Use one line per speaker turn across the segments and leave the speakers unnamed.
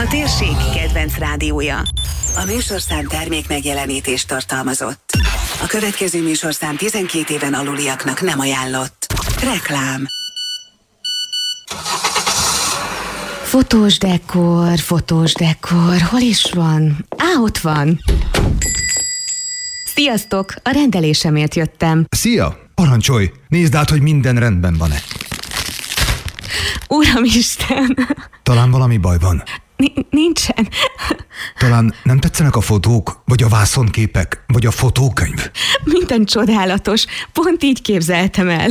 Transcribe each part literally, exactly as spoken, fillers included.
a térség kedvenc rádiója. A műsorszám termék megjelenítést tartalmazott. A következő műsorszám tizenkét éven aluliaknak nem ajánlott. Reklám.
Fotós dekor, fotós dekor, hol is van? Á, ott van. Sziasztok, a rendelésemért jöttem.
Szia, parancsolj, nézd át, hogy minden rendben van-e.
Uramisten!
Talán valami baj van.
N- nincsen.
Talán nem tetszenek a fotók, vagy a vászonképek, vagy a fotókönyv?
Minden csodálatos, pont így képzeltem el.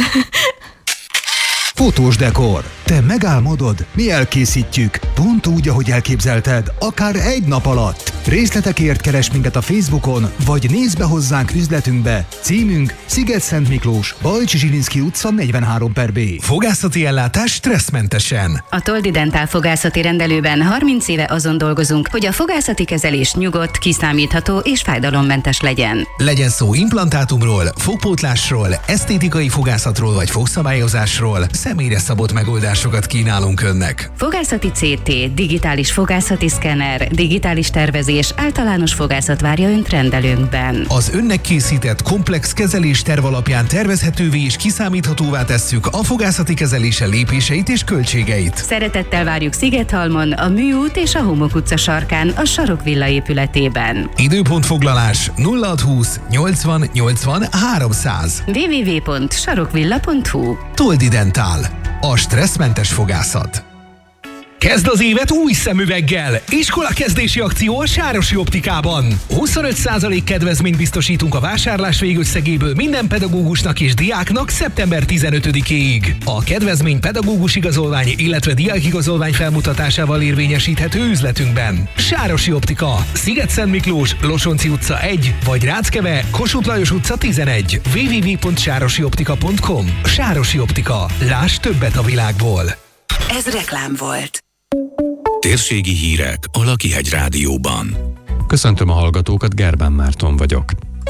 Fotós dekor. Te megálmodod, mi elkészítjük. Pont úgy, ahogy elképzelted, akár egy nap alatt. Részletekért keres minket a Facebookon, vagy nézd be hozzánk üzletünkbe. Címünk Sziget-Szent Miklós, Bajcsi Zsilinszky utca negyvenhárom per B.
Fogászati ellátás stresszmentesen.
A Toldi Dentál fogászati rendelőben harminc éve azon dolgozunk, hogy a fogászati kezelés nyugodt, kiszámítható és fájdalommentes legyen.
Legyen szó implantátumról, fogpótlásról, esztétikai fogászatról vagy fogszabályozásról, személyre szabott megoldásokat kínálunk önnek.
Fogászati cé té, digitális fogászati szkenner, digitális tervezés, általános fogászat várja önt rendelőnkben.
Az önnek készített komplex kezelés terv alapján tervezhetővé és kiszámíthatóvá tesszük a fogászati kezelése lépéseit és költségeit.
Szeretettel várjuk Szigethalmon, a Műút és a Homok utca sarkán, a Sarokvilla épületében.
Időpontfoglalás nulla hatszázhúsz nyolcvan nyolcvan háromszáz.
double-u double-u double-u pont sarokvilla pont hu.
Toldi Dentál. A stresszmentes fogászat. Kezd az évet új szemüveggel! Iskolakezdési akció a Sárosi Optikában. huszonöt százalék kedvezményt biztosítunk a vásárlás végösszegéből minden pedagógusnak és diáknak szeptember tizenötödikéig. A kedvezmény pedagógus igazolvány, illetve diákigazolvány felmutatásával érvényesíthető üzletünkben. Sárosi Optika, Sziget-Szent Miklós, Losonci utca egy, vagy Ráckeve, Kossuth Lajos utca tizenegy. double-u double-u double-u pont sárosioptika pont com. Sárosi Optika. Láss többet a világból.
Ez reklám volt.
Térségi hírek a Lakihegy Rádióban.
Köszöntöm a hallgatókat, Gerbán Márton vagyok.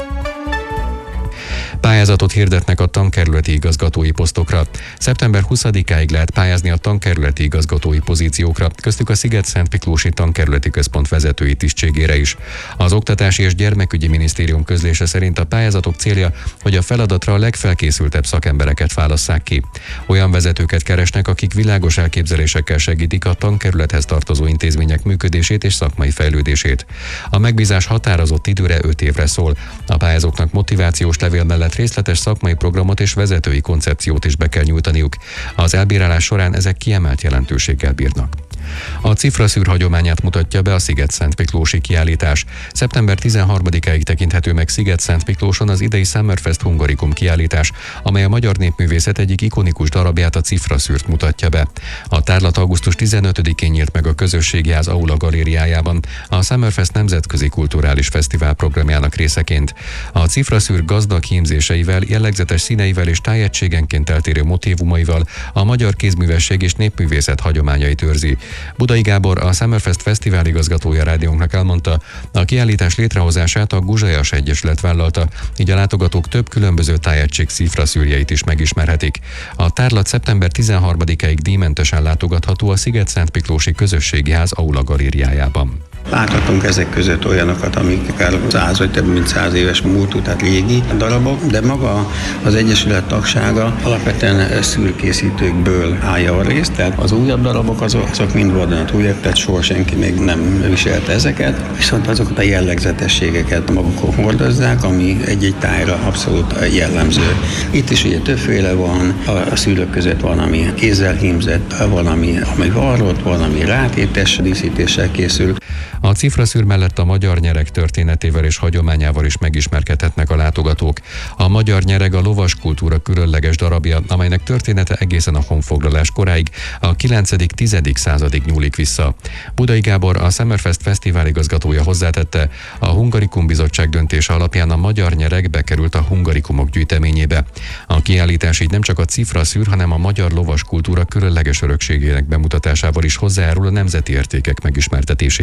Pályázatot hirdetnek a tankerületi igazgatói posztokra. szeptember huszadikáig lehet pályázni a tankerületi igazgatói pozíciókra, köztük a Sziget-Szent Miklósi Tankerületi Központ vezetői tisztségére is. Az Oktatási és Gyermekügyi Minisztérium közlése szerint a pályázatok célja, hogy a feladatra a legfelkészültebb szakembereket válasszák ki. Olyan vezetőket keresnek, akik világos elképzelésekkel segítik a tankerülethez tartozó intézmények működését és szakmai fejlődését. A megbízás határozott időre öt évre szól. A pályázóknak motivációs levél mellett részletes szakmai programot és vezetői koncepciót is be kell nyújtaniuk. Az elbírálás során ezek kiemelt jelentőséggel bírnak. A cifraszűr hagyományát mutatja be a Sziget-Szent Miklósi kiállítás. szeptember tizenharmadikáig tekinthető meg Sziget-Szent Miklóson az idei Summerfest Hungarikum kiállítás, amely a magyar népművészet egyik ikonikus darabját, a cifraszűrt mutatja be. A tárlat augusztus tizenötödikén nyílt meg a Közösségi Ház Aula galériájában, a Summerfest Nemzetközi Kulturális Fesztivál programjának részeként. A cifraszűr gazdag hímzéseivel, jellegzetes színeivel és tájegységenként eltérő motívumaival a magyar kézművesség és népművészet hagyományait őrzi. Budai Gábor, a Summerfest Fesztivál igazgatója rádiónknak elmondta, a kiállítás létrehozását a Guzsajas Egyesület vállalta, így a látogatók több különböző tájegység cifraszűrjeit is megismerhetik. A tárlat szeptember tizenharmadikáig díjmentesen látogatható a Sziget-Szent Miklósi Közösségi Ház Aula galériájában.
Láthatunk ezek között olyanokat, amik akár száz vagy több mint száz éves múltú, tehát régi darabok, de maga az Egyesület tagsága alapvetően szűrkészítőkből állja a részt, tehát az újabb darabok azok, azok mind vadonatújak, tehát soha senki még nem viselte ezeket, viszont azokat a jellegzetességeket magukon hordozzák, ami egy-egy tájra abszolút jellemző. Itt is ugye többféle van, a szűrők között van, ami kézzel hímzett, van, ami, ami varrott, van, ami rátétes díszítéssel készül.
A cifraszűr mellett a magyar nyereg történetével és hagyományával is megismerkedhetnek a látogatók. A magyar nyereg a lovas kultúra különleges darabja, amelynek története egészen a honfoglalás koráig, a kilencedik-tizedik századig nyúlik vissza. Budai Gábor, a Summerfest Fesztivál igazgatója hozzátette, a Hungarikum Bizottság döntése alapján a magyar nyereg bekerült a hungarikumok gyűjteményébe. A kiállítás így nem csak a cifraszűr, hanem a magyar lovas kultúra különleges örökségének bemutatásával is hozzájárul a nemzeti értékek megismertetéséhez.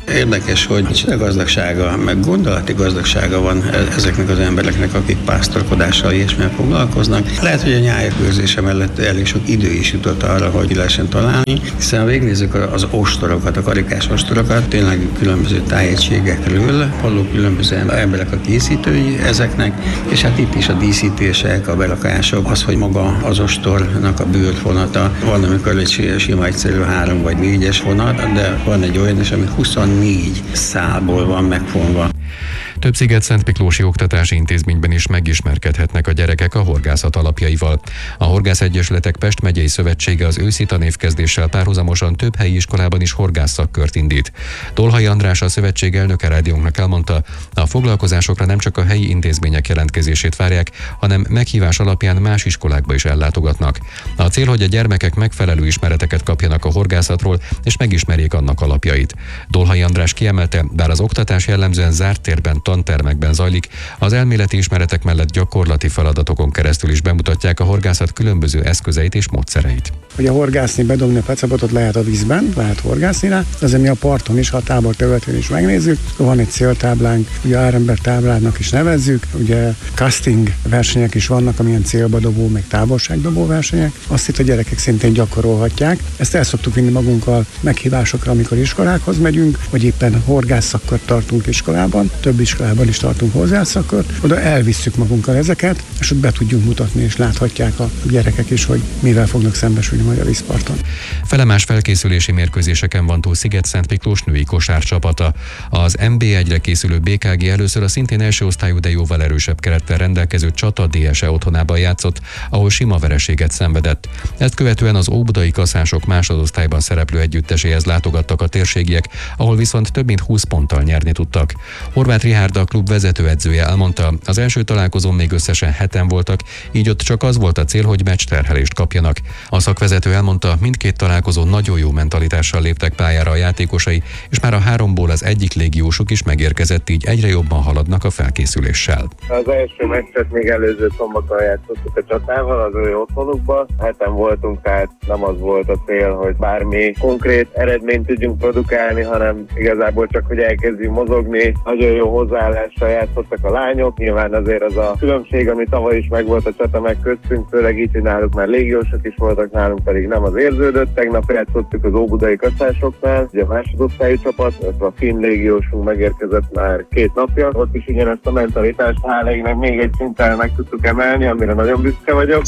Érdekes, hogy a gazdagsága, meg gondolati gazdagsága van ezeknek az embereknek, akik pásztorkodással ilyesmivel foglalkoznak. Lehet, hogy a nyájak őrzése mellett elég sok idő is jutott arra, hogy lehessen találni, hiszen ha végignézzük az ostorokat, a karikás ostorokat, tényleg különböző tájegységekről, halló különböző emberek a készítői ezeknek, és hát itt is a díszítések, a berakások, az, hogy maga az ostornak a bőrt vonata, van, amikor egy sima egyszerű három vagy négyes vonat, de van egy olyan is, ami huszonnégy szálból van megfonva.
Több Sziget-Szentmiklósi oktatási intézményben is megismerkedhetnek a gyerekek a horgászat alapjaival. A Horgászegyesületek Pest megyei szövetsége az őszi tanévkezdéssel párhuzamosan több helyi iskolában is horgászakkört indít. Tolhai András, a szövetség elnöke rádiónknak elmondta, a foglalkozásokra nem csak a helyi intézmények jelentkezését várják, hanem meghívás alapján más iskolákba is ellátogatnak. A cél, hogy a gyermekek megfelelő ismereteket kapjanak a horgászatról, és megismerjék annak alapjait. Tolhai András kiemelte, bár az oktatás jellemzően zárt térben, tantermekben zajlik, az elméleti ismeretek mellett gyakorlati feladatokon keresztül is bemutatják a horgászat különböző eszközeit és módszereit.
Ugye horgászni, bedobni a pecabotot lehet a vízben, lehet horgászni rá, azért mi a parton is, ha a tábor területén is megnézzük. Van egy céltáblánk, ugye árember táblának is nevezzük, ugye casting versenyek is vannak, amilyen célba dobó, meg távolságdobó versenyek. Azt itt a gyerekek szintén gyakorolhatják. Ezt el szoktuk vinni magunkkal meghívásokra, amikor iskolákhoz megyünk, vagy éppen horgászakkört tartunk iskolában. Több iskolában is tartunk horgászakkört. Oda elvisszük magunkkal ezeket, és ott be tudjunk mutatni, és láthatják a gyerekek is, hogy mivel fognak szembesülni majd a vízparton.
Felemás felkészülési mérkőzéseken van túl Sziget-Szentmiklós női kosárcsapata. Az em bé egyre készülő bé ká gé először a szintén első osztályú, de jóval erősebb kerettel rendelkező Csata dé es e otthonában játszott, ahol sima vereséget szenvedett. Ezt követően az óbudai kaszások másodosztályban szereplő együtteséhez látogattak a térségiek, ahol viszont több mint húsz ponttal nyerni tudtak. Horváth Richárd, a klub vezetőedzője elmondta, az első találkozón még összesen heten voltak, így ott csak az volt a cél, hogy meccsterhelést kapjanak. A szakvezető elmondta, mindkét találkozón nagyon jó mentalitással léptek pályára a játékosai, és már a háromból az egyik légiósuk is megérkezett, így egyre jobban haladnak a felkészüléssel.
Az első meccset még előző szombaton játszottuk a Csatával, az ő otthonukban. Heten voltunk, tehát nem az volt a cél, hogy bármi konkrét eredményt tudjunk produkálni, hanem igazából csak, hogy elkezdjünk mozogni. Nagyon jó hozzáállással játszottak a lányok. Nyilván azért az a különbség, ami tavaly is megvolt a Csata meg köztünk, főleg így, hogy náluk már légiósok is voltak, nálunk pedig nem, az érződött. Tegnap játszottuk az óbudai kaszásoknál, ugye a másodosztályú csapat, a finn légiósunk megérkezett már két napja. Ott is ugyanezt a mentalitást hála égnek még egy szinten meg tudtuk emelni, amire nagyon büszke vagyok.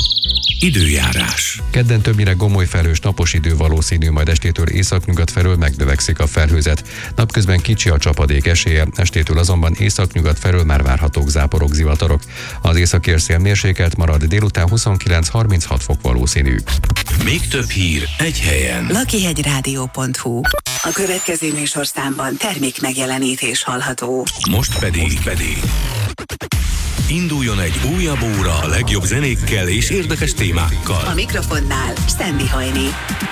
Időjárás.
Kedden többnyire gomoly felhős napos idő valószínű, majd estétől északnyugat felől megnövekszik a felhőzet. Napközben kicsi a csapadék esélye, estétől azonban északnyugat felől már várhatók záporok, zivatarok. Az északérszél mérsékelt marad, délután huszonkilenc-harminchat fok valószínű.
Még több hír egy helyen.
lakihegyrádió pont hu. A következő műsorszámban termék megjelenítés hallható.
Most pedig, pedig. Induljon egy újabb óra a legjobb zenékkel és érdekes témákkal.
A mikrofonnál Sztendi Hajni.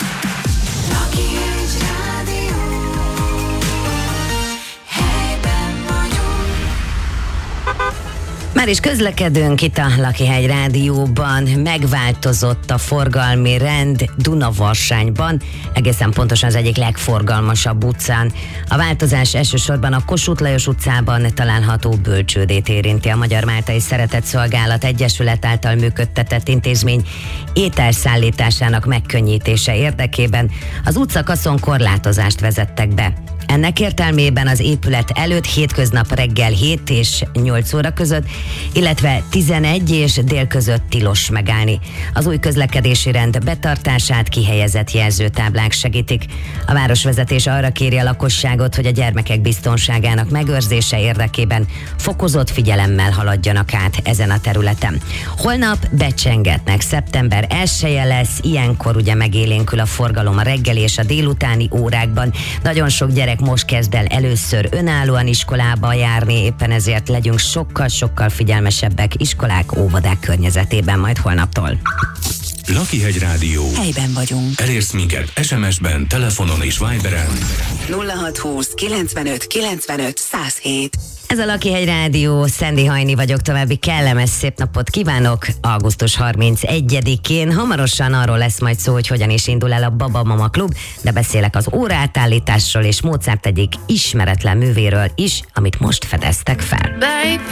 Már is közlekedünk itt a Lakihegy Rádióban, megváltozott a forgalmi rend Dunavarsányban, egészen pontosan az egyik legforgalmasabb utcán. A változás elsősorban a Kossuth Lajos utcában található bölcsődét érinti. A Magyar Máltai Szeretetszolgálat Egyesület által működtetett intézmény ételszállításának megkönnyítése érdekében az utcakaszon korlátozást vezettek be. Ennek értelmében az épület előtt hétköznap reggel hét és nyolc óra között, illetve tizenegy és dél között tilos megállni. Az új közlekedési rend betartását kihelyezett jelzőtáblák segítik. A városvezetés arra kéri a lakosságot, hogy a gyermekek biztonságának megőrzése érdekében fokozott figyelemmel haladjanak át ezen a területen. Holnap becsengetnek, szeptember elseje lesz, ilyenkor ugye megélénkül a forgalom a reggeli és a délutáni órákban. Nagyon sok gyerek most kezd el először önállóan iskolába járni, éppen ezért legyünk sokkal-sokkal figyelmesebbek iskolák, óvodák környezetében majd holnaptól.
Lakihegy Rádió.
Helyben vagyunk.
Elérsz minket es em es-ben, telefonon és Viberen.
nulla hat húsz kilencvenöt kilencvenöt száz hét.
Ez a Lakihegy Rádió, Szendi Hajni vagyok, további kellemes szép napot kívánok. augusztus harmincegyedikén hamarosan arról lesz majd szó, hogy hogyan is indul el a Baba Mama Klub, de beszélek az óraátállításról és Mozart egyik ismeretlen művéről is, amit most fedeztek fel.
Baby.